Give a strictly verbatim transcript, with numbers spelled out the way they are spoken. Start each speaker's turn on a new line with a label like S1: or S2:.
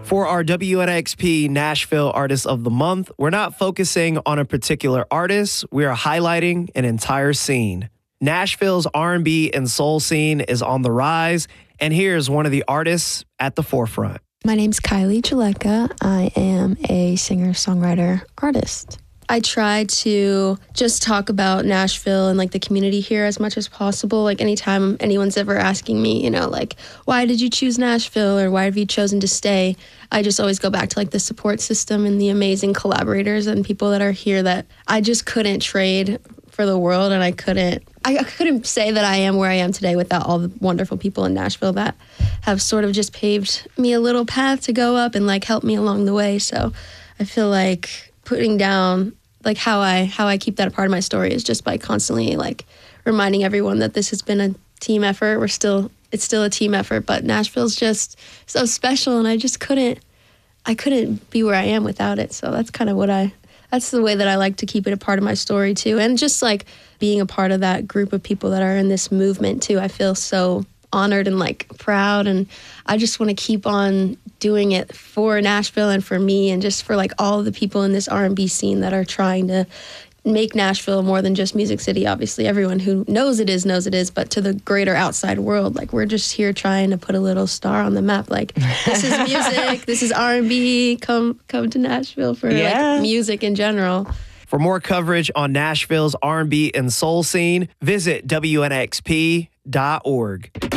S1: For our W N X P Nashville Artist of the Month, we're not focusing on a particular artist, we are highlighting an entire scene. Nashville's R and B and soul scene is on the rise, and here's one of the artists at the forefront.
S2: My name's Kylie Jaleka. I am a singer-songwriter artist. I try to just talk about Nashville and like the community here as much as possible. Like anytime anyone's ever asking me, you know, like, why did you choose Nashville or why have you chosen to stay? I just always go back to like the support system and the amazing collaborators and people that are here that I just couldn't trade for the world. And I couldn't, I couldn't say that I am where I am today without all the wonderful people in Nashville that have sort of just paved me a little path to go up and like help me along the way. So I feel like putting down like how I how I keep that a part of my story is just by constantly like reminding everyone that this has been a team effort. We're still it's still a team effort, but Nashville's just so special, and I just couldn't I couldn't be where I am without it. So that's kind of what I that's the way that I like to keep it a part of my story too, and just like being a part of that group of people that are in this movement too. I feel so honored and like proud, and I just want to keep on doing it for Nashville and for me and just for like all of the people in this R and B scene that are trying to make Nashville more than just Music City. Obviously everyone who knows it is knows it is, but to the greater outside world, like we're just here trying to put a little star on the map. Like this is music, this is R and B, come come to Nashville for
S3: yeah.
S2: like music in general.
S1: For more coverage on Nashville's R and B and soul scene, visit W N X P dot org.